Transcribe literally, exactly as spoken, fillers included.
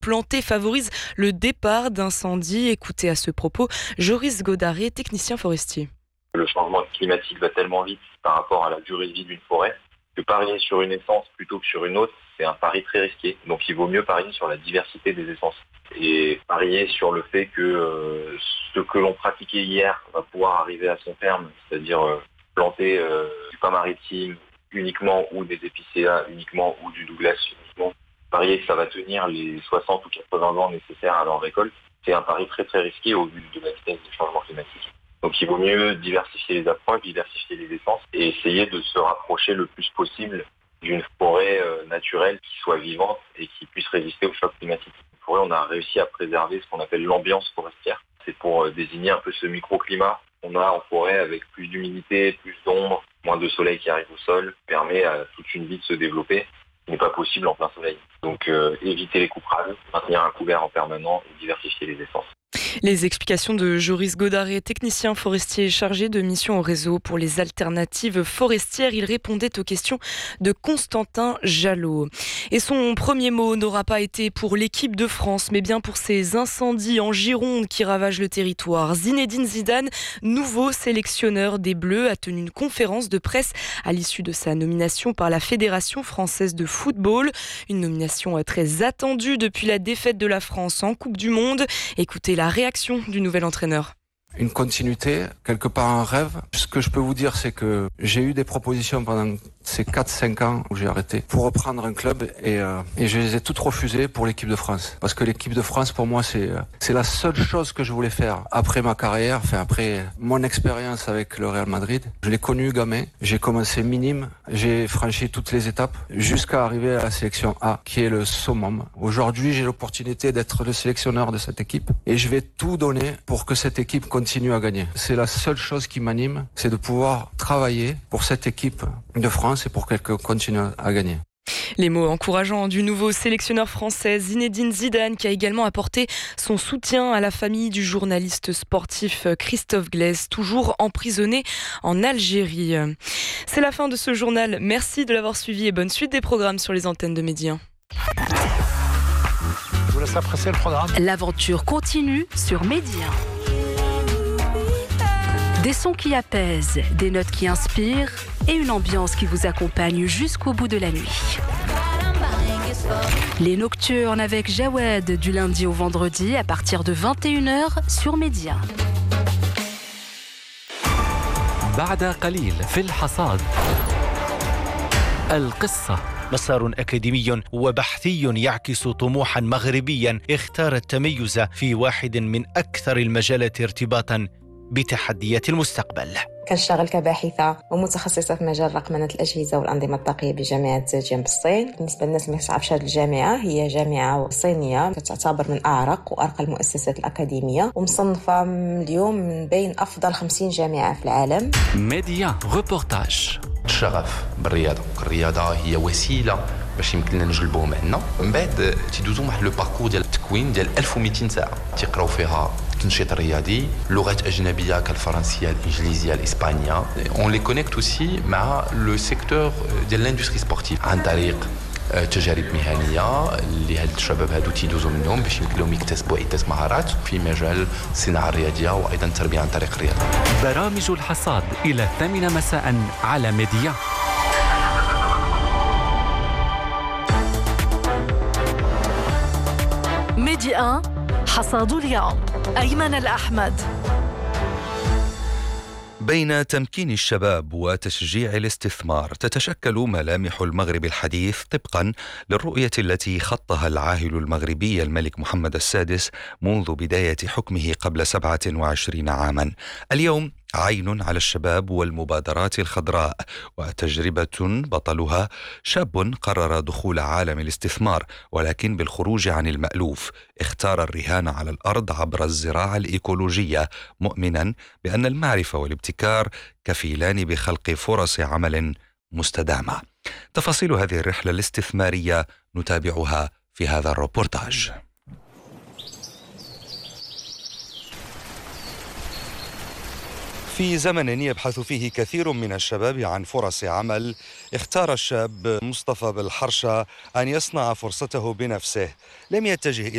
plantées favorisent le départ d'incendies. Écoutez à ce propos Joris Godaré, technicien forestier. Le changement climatique va tellement vite par rapport à la durée de vie d'une forêt que parier sur une essence plutôt que sur une autre, c'est un pari très risqué. Donc il vaut mieux parier sur la diversité des essences. Et parier sur le fait que euh, ce que l'on pratiquait hier va pouvoir arriver à son terme, c'est-à-dire euh, planter euh, du pain maritime uniquement ou des épicéas uniquement ou du Douglas uniquement, parier que ça va tenir les soixante ou quatre-vingts ans nécessaires à leur récolte, c'est un pari très très risqué au vu de la vitesse du changement climatique. Donc il vaut mieux diversifier les approches, diversifier les essences et essayer de se rapprocher le plus possible d'une forêt euh, naturelle qui soit vivante et qui puisse résister au choc climatique. Une forêt, on a réussi à préserver ce qu'on appelle l'ambiance forestière. C'est pour euh, désigner un peu ce microclimat qu'on a en forêt avec plus d'humidité, plus d'ombre, moins de soleil qui arrive au sol, permet à toute une vie de se développer, ce qui n'est pas possible en plein soleil. Donc euh, éviter les coupes rases, maintenir un couvert en permanent et diversifier les essences. Les explications de Joris Godaré, technicien forestier chargé de mission au réseau pour les alternatives forestières. Il répondait aux questions de Constantin Jalot. Et son premier mot n'aura pas été pour l'équipe de France, mais bien pour ces incendies en Gironde qui ravagent le territoire. Zinedine Zidane, nouveau sélectionneur des Bleus, a tenu une conférence de presse à l'issue de sa nomination par la Fédération française de football. Une nomination très attendue depuis la défaite de la France en Coupe du Monde. Écoutez la réaction du nouvel entraîneur. Une continuité, quelque part un rêve. Ce que je peux vous dire, c'est que j'ai eu des propositions pendant ces quatre cinq ans où j'ai arrêté pour reprendre un club et, euh, et je les ai toutes refusées pour l'équipe de France. Parce que l'équipe de France, pour moi, c'est, c'est la seule chose que je voulais faire après ma carrière, enfin après mon expérience avec le Real Madrid. Je l'ai connu gamin, j'ai commencé minime, j'ai franchi toutes les étapes jusqu'à arriver à la sélection A, qui est le summum. Aujourd'hui, j'ai l'opportunité d'être le sélectionneur de cette équipe et je vais tout donner pour que cette équipe continue à gagner. C'est la seule chose qui m'anime, c'est de pouvoir travailler pour cette équipe de France et pour qu'elle continue à gagner. Les mots encourageants du nouveau sélectionneur français Zinedine Zidane, qui a également apporté son soutien à la famille du journaliste sportif Christophe Glaise, toujours emprisonné en Algérie. C'est la fin de ce journal. Merci de l'avoir suivi et bonne suite des programmes sur les antennes de Média. Je vous laisse apprécier le programme. L'aventure continue sur Média. Des sons qui apaisent, des notes qui inspirent et une ambiance qui vous accompagne jusqu'au bout de la nuit. Les Nocturnes avec Jawed du lundi au vendredi à partir de vingt et une heures sur Média. بعد قليل في الحصاد القصة مسار أكاديمي وبحثي يعكس طموحا مغربيا اختار التميز في واحد من أكثر المجالات ارتباطا بتحديات المستقبل. كنشتغل كباحثة ومتخصصة في مجال رقمنة الأجهزة والأنظمة الطاقية بجامعة زيجين بالصين. بالنسبة للناس اللي ما تعرفش هذه الجامعة، هي جامعة صينية تعتبر من أعرق وأرقى المؤسسات الأكاديمية ومصنفة اليوم من بين أفضل خمسين جامعة في العالم. ميديا ريبورتاج. الشغف بالرياضة، الرياضة هي وسيلة باش يمكن لنا نجلبوه معنا. من بعد تيدوزو واحد لو باركور ديال التكوين ديال ألف ومئتين ساعة تيقراو فيها التنشيط الرياضي، لغات أجنبية كالفرنسية، الإنجليزية، الإسبانية. On les connecte aussi مع le secteur ديال l'industrie sportive عن طريق تجارب مهنية اللي هاد الشباب هادو تيدوزو منهم باش يمكن لهم يكتسبوا عدة مهارات في مجال الصناعة الرياضية وأيضا التربية عن طريق الرياضة. برامج الحصاد إلى الثامنة مساء على ميديا. ميديا حصاد اليوم أيمن الأحمد. بين تمكين الشباب وتشجيع الاستثمار تتشكل ملامح المغرب الحديث طبقا للرؤية التي خطها العاهل المغربي الملك محمد السادس منذ بداية حكمه قبل سبعة وعشرين عاما. اليوم عين على الشباب والمبادرات الخضراء، وتجربة بطلها شاب قرر دخول عالم الاستثمار ولكن بالخروج عن المألوف. اختار الرهان على الأرض عبر الزراعة الإيكولوجية، مؤمنا بأن المعرفة والابتكار كفيلان بخلق فرص عمل مستدامة. تفاصيل هذه الرحلة الاستثمارية نتابعها في هذا الروبورتاج. في زمن يبحث فيه كثير من الشباب عن فرص عمل، اختار الشاب مصطفى بالحرشة أن يصنع فرصته بنفسه. لم يتجه إلى